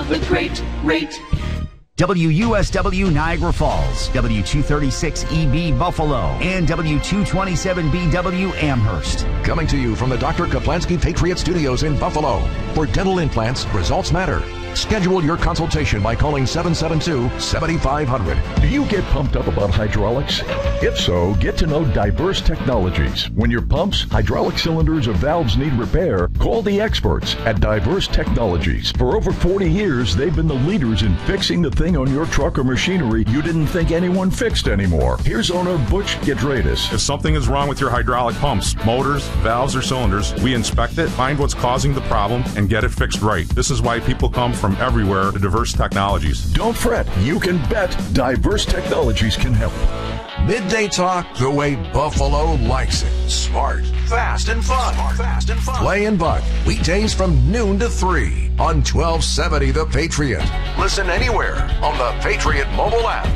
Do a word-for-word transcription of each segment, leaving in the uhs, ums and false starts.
have a great rate. W U S W Niagara Falls, W two thirty-six E B Buffalo, and W two twenty-seven B W Amherst. Coming to you from the Doctor Kaplansky Patriot Studios in Buffalo. For dental implants, results matter. Schedule your consultation by calling seven seven two, seven five zero zero. Do you get pumped up about hydraulics? If so, get to know Diverse Technologies. When your pumps, hydraulic cylinders, or valves need repair, call the experts at Diverse Technologies. For over forty years, they've been the leaders in fixing the thing on your truck or machinery you didn't think anyone fixed anymore. Here's owner Butch Giedraitis. If something is wrong with your hydraulic pumps, motors, valves, or cylinders, we inspect it, find what's causing the problem, and get it fixed right. This is why people come from everywhere to Diverse Technologies. Don't fret. You can bet Diverse Technologies can help. Midday Talk the way Buffalo likes it. Smart, fast, and fun. Smart, fast, and fun. Clay and Buck, weekdays from noon to three on twelve seventy The Patriot. Listen anywhere on the Patriot mobile app.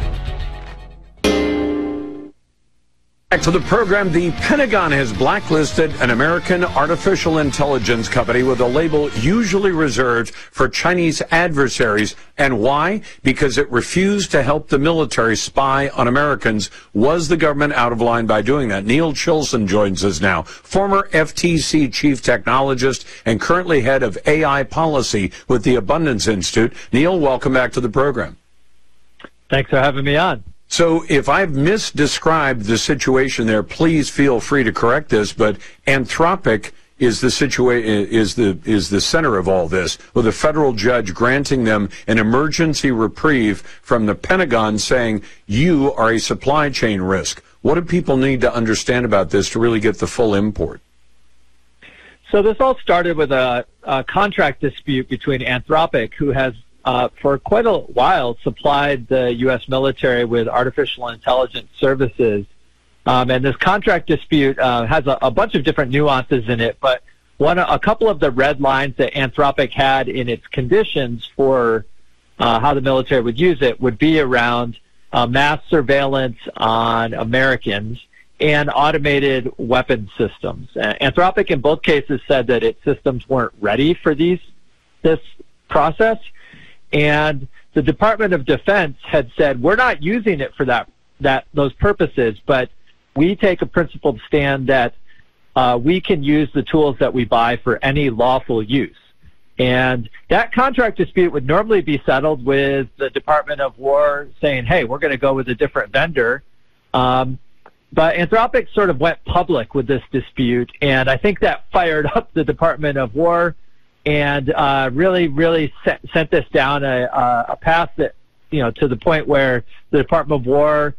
Back to the program. The Pentagon has blacklisted an American artificial intelligence company with a label usually reserved for Chinese adversaries. And why? Because it refused to help the military spy on Americans. Was the government out of line by doing that? Neil Chilson joins us now, former F T C chief technologist and currently head of A I policy with the Abundance Institute. Neil, welcome back to the program. Thanks for having me on. So if I've misdescribed the situation there, please feel free to correct this, but Anthropic is the situa- is the is the center of all this, with a federal judge granting them an emergency reprieve from the Pentagon saying you are a supply chain risk. What do people need to understand about this to really get the full import? So this all started with a, a contract dispute between Anthropic, who has Uh, for quite a while, supplied the U S military with artificial intelligence services. Um, and this contract dispute uh, has a, a bunch of different nuances in it, but one, a couple of the red lines that Anthropic had in its conditions for uh, how the military would use it would be around uh, mass surveillance on Americans and automated weapon systems. Uh, Anthropic in both cases said that its systems weren't ready for these this process. And the Department of Defense had said, we're not using it for that, that those purposes, but we take a principled stand that uh, we can use the tools that we buy for any lawful use. And that contract dispute would normally be settled with the Department of War saying, hey, we're going to go with a different vendor. Um, but Anthropic sort of went public with this dispute, and I think that fired up the Department of War and uh, really, really sent, sent this down a, a path that, you know, to the point where the Department of War